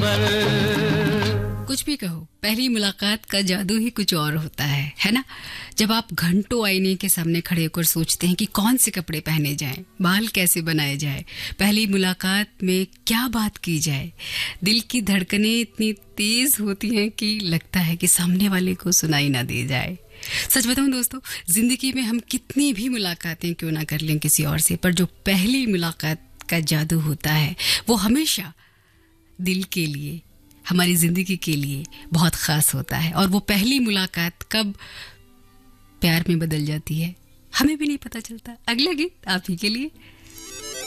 कुछ भी कहो, पहली मुलाकात का जादू ही कुछ और होता है ना? जब आप घंटों आईने के सामने खड़े होकर सोचते हैं कि कौन से कपड़े पहने जाएं, बाल कैसे बनाए जाए, पहली मुलाकात में क्या बात की जाए, दिल की धड़कनें इतनी तेज होती हैं कि लगता है कि सामने वाले को सुनाई ना दे जाए। सच बताऊं दोस्तों, जिंदगी में हम कितनी भी मुलाकातें क्यों ना कर लें किसी और से, पर जो पहली मुलाकात का जादू होता है वो हमेशा दिल के लिए, हमारी जिंदगी के लिए बहुत खास होता है। और वो पहली मुलाकात कब प्यार में बदल जाती है हमें भी नहीं पता चलता। अगला गीत आप ही के लिए।